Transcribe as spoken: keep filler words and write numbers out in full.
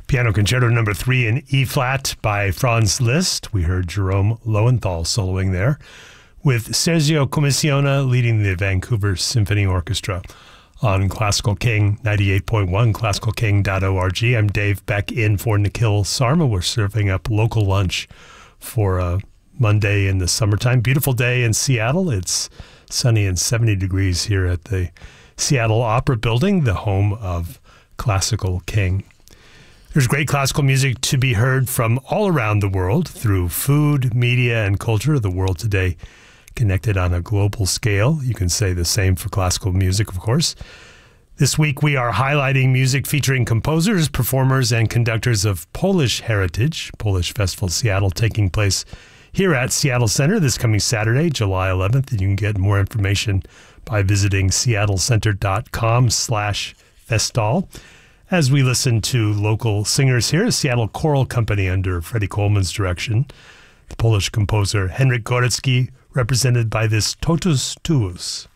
Piano Concerto number three in E-flat by Franz Liszt. We heard Jerome Lowenthal soloing there, with Sergio Commissiona leading the Vancouver Symphony Orchestra on Classical King ninety-eight point one, classical king dot org. I'm Dave Beck in for Nikhil Sarma. We're serving up local lunch for a Monday in the summertime. Beautiful day in Seattle. It's sunny and seventy degrees here at the Seattle Opera Building, the home of Classical King. There's great classical music to be heard from all around the world through food, media, and culture. The world today connected on a global scale. You can say the same for classical music, of course. This week we are highlighting music featuring composers, performers, and conductors of Polish heritage. Polish Festival Seattle taking place here at Seattle Center this coming Saturday, July eleventh. And you can get more information by visiting seattlecenter.com slash festal. As we listen to local singers here, Seattle Choral Company under Freddie Coleman's direction, the Polish composer Henryk Górecki, represented by this Totus Tuus.